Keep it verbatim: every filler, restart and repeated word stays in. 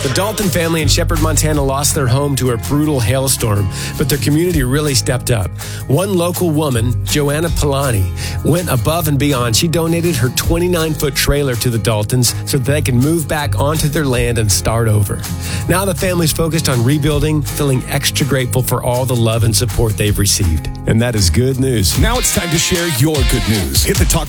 The Dalton family in Shepherd, Montana lost their home to a brutal hailstorm, but their community really stepped up. One local woman, Joanna Polani, went above and beyond. She donated her twenty-nine foot trailer to the Daltons so that they can move back onto their land and start over. Now the family's focused on rebuilding, feeling extra grateful for all the love and support they've received. And that is good news. Now it's time to share your good news. Hit the Talk